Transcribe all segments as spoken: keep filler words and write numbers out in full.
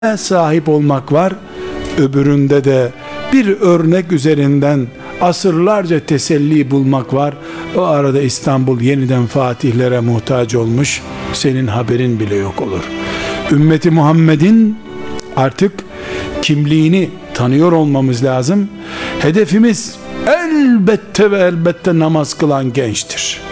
sahip olmak var, öbüründe de bir örnek üzerinden asırlarca teselli bulmak var. O arada İstanbul yeniden fatihlere muhtaç olmuş, senin haberin bile yok olur. Ümmeti Muhammed'in artık kimliğini tanıyor olmamız lazım. Hedefimiz elbette ve elbette namaz kılan gençtir.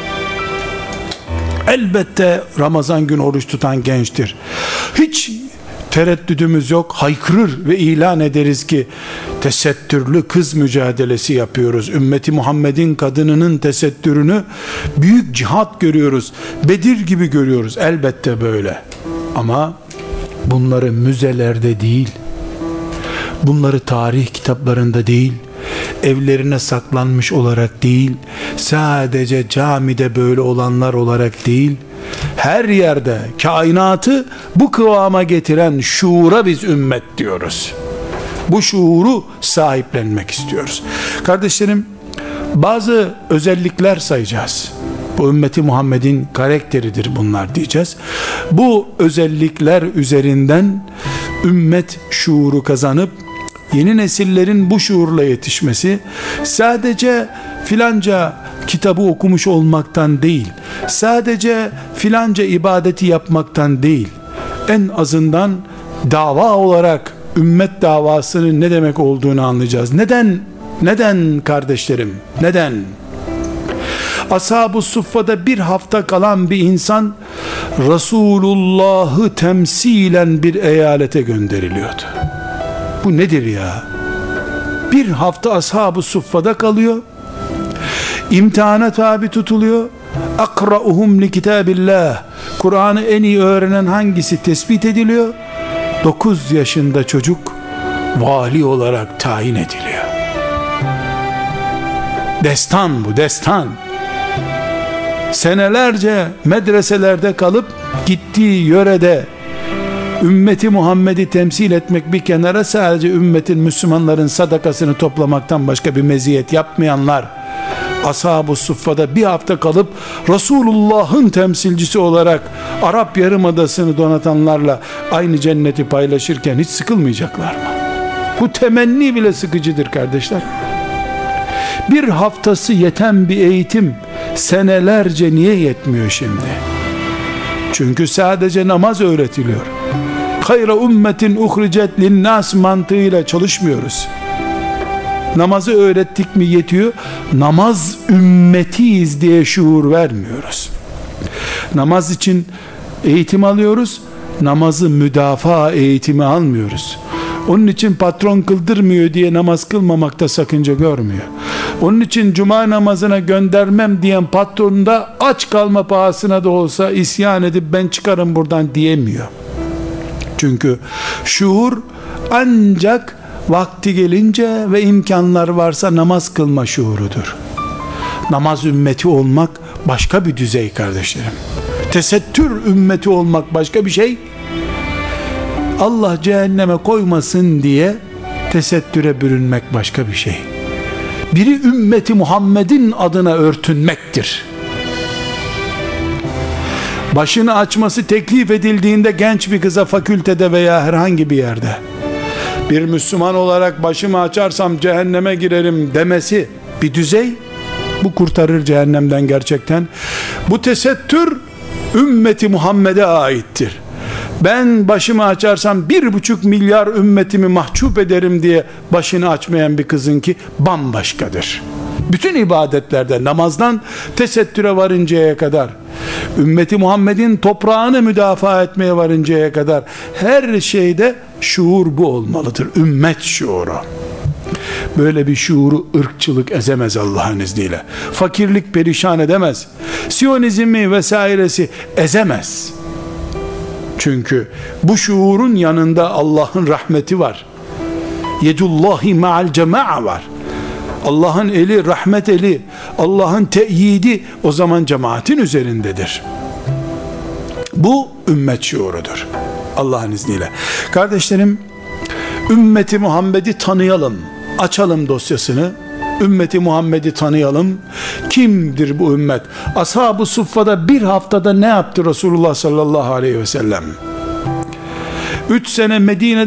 Elbette Ramazan günü oruç tutan gençtir. Hiç tereddüdümüz yok. Haykırır ve ilan ederiz ki tesettürlü kız mücadelesi yapıyoruz. Ümmeti Muhammed'in kadınının tesettürünü büyük cihat görüyoruz. Bedir gibi görüyoruz. Elbette böyle. Ama bunları müzelerde değil, bunları tarih kitaplarında değil, evlerine saklanmış olarak değil, sadece camide böyle olanlar olarak değil, her yerde kainatı bu kıvama getiren şuura biz ümmet diyoruz. Bu şuuru sahiplenmek istiyoruz. Kardeşlerim, bazı özellikler sayacağız. Bu ümmeti Muhammed'in karakteridir bunlar diyeceğiz. Bu özellikler üzerinden ümmet şuuru kazanıp yeni nesillerin bu şuurla yetişmesi sadece filanca kitabı okumuş olmaktan değil, sadece filanca ibadeti yapmaktan değil, en azından dava olarak ümmet davasının ne demek olduğunu anlayacağız. Neden? Neden kardeşlerim? Neden? Ashab-ı Suffa'da bir hafta kalan bir insan Resulullah'ı temsilen bir eyalete gönderiliyordu. Bu nedir ya? Bir hafta Ashab-ı Suffa'da kalıyor, imtihana tabi tutuluyor. Akra'uhum li kitabillah, Kur'an'ı en iyi öğrenen hangisi tespit ediliyor. dokuz yaşında çocuk vali olarak tayin ediliyor. Destan bu, destan. Senelerce medreselerde kalıp gittiği yörede ümmeti Muhammed'i temsil etmek bir kenara, sadece ümmetin, Müslümanların sadakasını toplamaktan başka bir meziyet yapmayanlar, Ashab-ı Suffa'da bir hafta kalıp Resulullah'ın temsilcisi olarak Arap Yarımadası'nı donatanlarla aynı cenneti paylaşırken hiç sıkılmayacaklar mı? Bu temenni bile sıkıcıdır kardeşler. Bir haftası yeten bir eğitim senelerce niye yetmiyor şimdi? Çünkü sadece namaz öğretiliyor. Hayra ümmetin uhricet linnas mantığıyla çalışmıyoruz. Namazı öğrettik mi yetiyor? Namaz ümmetiyiz diye şuur vermiyoruz. Namaz için eğitim alıyoruz, namazı müdafaa eğitimi almıyoruz. Onun için patron kıldırmıyor diye namaz kılmamakta sakınca görmüyor. Onun için cuma namazına göndermem diyen patron da aç kalma pahasına da olsa isyan edip ben çıkarım buradan diyemiyor. Çünkü şuur ancak vakti gelince ve imkanlar varsa namaz kılma şuurudur. Namaz ümmeti olmak başka bir düzey kardeşlerim. Tesettür ümmeti olmak başka bir şey. Allah cehenneme koymasın diye tesettüre bürünmek başka bir şey. Biri ümmeti Muhammed'in adına örtünmektir. Başını açması teklif edildiğinde genç bir kıza fakültede veya herhangi bir yerde, bir Müslüman olarak başımı açarsam cehenneme girerim demesi bir düzey. Bu kurtarır cehennemden gerçekten. Bu tesettür ümmeti Muhammed'e aittir. Ben başımı açarsam bir buçuk milyar ümmetimi mahcup ederim diye başını açmayan bir kızınki bambaşkadır. Bütün ibadetlerde, namazdan tesettüre varıncaya kadar, ümmeti Muhammed'in toprağını müdafaa etmeye varıncaya kadar her şeyde şuur bu olmalıdır. Ümmet şuuru. Böyle bir şuuru ırkçılık ezemez Allah'ın izniyle. Fakirlik perişan edemez. Siyonizmi vesairesi ezemez. Çünkü bu şuurun yanında Allah'ın rahmeti var. Yedullahi ma'al cema'a var. Allah'ın eli, rahmet eli, Allah'ın teyidi o zaman cemaatin üzerindedir. Bu ümmet şuurudur Allah'ın izniyle. Kardeşlerim, ümmeti Muhammed'i tanıyalım. Açalım dosyasını. Ümmeti Muhammed'i tanıyalım. Kimdir bu ümmet? Ashab-ı Suffa'da bir haftada ne yaptı Resulullah sallallahu aleyhi ve sellem? üç sene Medine'de